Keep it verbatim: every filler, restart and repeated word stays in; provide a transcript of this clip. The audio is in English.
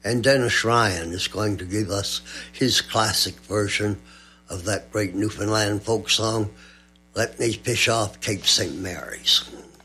And Dennis Ryan is going to give us his classic version of that great Newfoundland folk song, Let Me Fish Off Cape Saint Mary's.